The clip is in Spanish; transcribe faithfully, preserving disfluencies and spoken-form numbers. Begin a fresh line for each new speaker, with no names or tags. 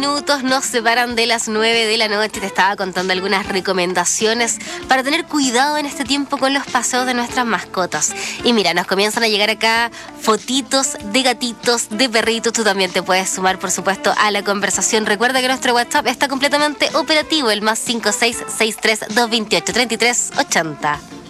minutos nos separan de las nueve de la noche. Te estaba contando algunas recomendaciones para tener cuidado en este tiempo con los paseos de nuestras mascotas. Y mira, nos comienzan a llegar acá fotitos de gatitos, de perritos. Tú también te puedes sumar, por supuesto, a la conversación. Recuerda que nuestro WhatsApp está completamente operativo, el más cinco seis seis tres dos dos ocho tres tres ocho cero.